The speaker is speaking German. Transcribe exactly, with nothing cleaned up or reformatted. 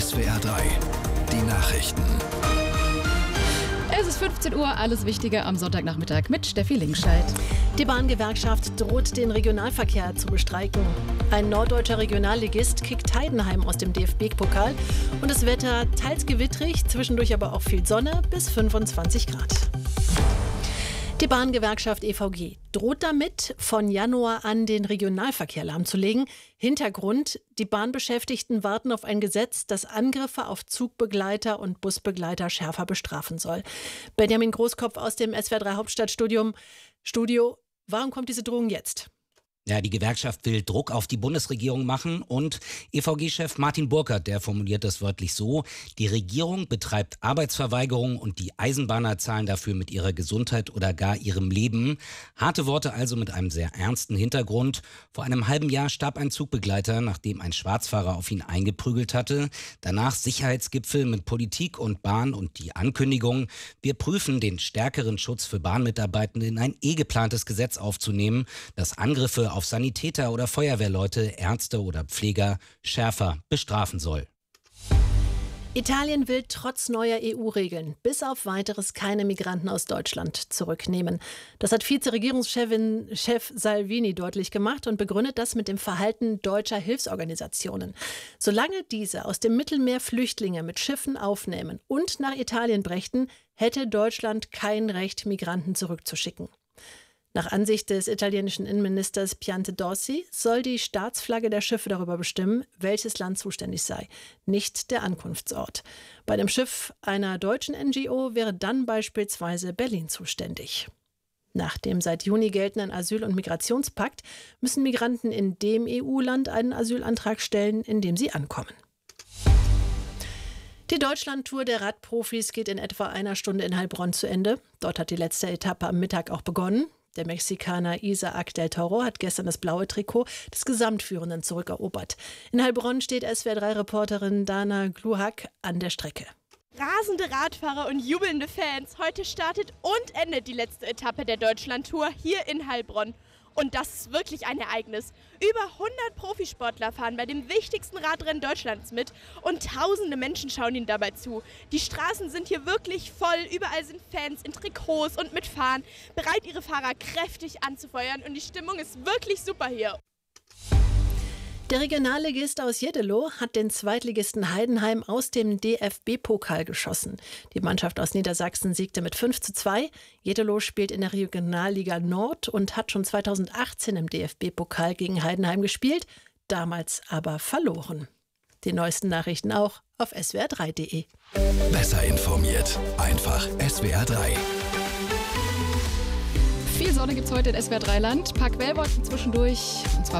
S W R drei, die Nachrichten. Es ist fünfzehn Uhr, alles Wichtige am Sonntagnachmittag mit Steffi Linkscheid. Die Bahngewerkschaft droht, den Regionalverkehr zu bestreiken. Ein norddeutscher Regionalligist kickt Heidenheim aus dem D F B-Pokal. Und das Wetter teils gewittrig, zwischendurch aber auch viel Sonne bis fünfundzwanzig Grad. Die Bahngewerkschaft E V G droht damit, von Januar an den Regionalverkehr lahmzulegen. Hintergrund: Die Bahnbeschäftigten warten auf ein Gesetz, das Angriffe auf Zugbegleiter und Busbegleiter schärfer bestrafen soll. Benjamin Großkopf aus dem S W R drei Hauptstadtstudio. Studio, warum kommt diese Drohung jetzt? Ja, die Gewerkschaft will Druck auf die Bundesregierung machen und E V G-Chef Martin Burkert, der formuliert das wörtlich so: Die Regierung betreibt Arbeitsverweigerung und die Eisenbahner zahlen dafür mit ihrer Gesundheit oder gar ihrem Leben. Harte Worte also mit einem sehr ernsten Hintergrund. Vor einem halben Jahr starb ein Zugbegleiter, nachdem ein Schwarzfahrer auf ihn eingeprügelt hatte. Danach Sicherheitsgipfel mit Politik und Bahn und die Ankündigung: Wir prüfen den stärkeren Schutz für Bahnmitarbeitende in ein eh geplantes Gesetz aufzunehmen, das Angriffe auf Sanitäter oder Feuerwehrleute, Ärzte oder Pfleger schärfer bestrafen soll. Italien will trotz neuer E U-Regeln bis auf Weiteres keine Migranten aus Deutschland zurücknehmen. Das hat Vize-Regierungschef Salvini deutlich gemacht und begründet das mit dem Verhalten deutscher Hilfsorganisationen. Solange diese aus dem Mittelmeer Flüchtlinge mit Schiffen aufnehmen und nach Italien brächten, hätte Deutschland kein Recht, Migranten zurückzuschicken. Nach Ansicht des italienischen Innenministers Piantedosi soll die Staatsflagge der Schiffe darüber bestimmen, welches Land zuständig sei, nicht der Ankunftsort. Bei dem Schiff einer deutschen N G O wäre dann beispielsweise Berlin zuständig. Nach dem seit Juni geltenden Asyl- und Migrationspakt müssen Migranten in dem E U-Land einen Asylantrag stellen, in dem sie ankommen. Die Deutschlandtour der Radprofis geht in etwa einer Stunde in Heilbronn zu Ende. Dort hat die letzte Etappe am Mittag auch begonnen. Der Mexikaner Isaac del Toro hat gestern das blaue Trikot des Gesamtführenden zurückerobert. In Heilbronn steht S W R drei Reporterin Dana Gluhak an der Strecke. Rasende Radfahrer und jubelnde Fans. Heute startet und endet die letzte Etappe der Deutschlandtour hier in Heilbronn. Und das ist wirklich ein Ereignis. Über hundert Profisportler fahren bei dem wichtigsten Radrennen Deutschlands mit und tausende Menschen schauen ihnen dabei zu. Die Straßen sind hier wirklich voll, überall sind Fans in Trikots und mit Fahnen, bereit ihre Fahrer kräftig anzufeuern und die Stimmung ist wirklich super hier. Der Regionalligist aus Jeddelo hat den Zweitligisten Heidenheim aus dem D F B-Pokal geschossen. Die Mannschaft aus Niedersachsen siegte mit fünf zu zwei. Jeddelo spielt in der Regionalliga Nord und hat schon zweitausendachtzehn im D F B-Pokal gegen Heidenheim gespielt, damals aber verloren. Die neuesten Nachrichten auch auf S W R drei punkt de. Besser informiert, einfach S W R drei. Viel Sonne gibt es heute in S W R drei Land. Paar Quellwolken zwischendurch, und zwar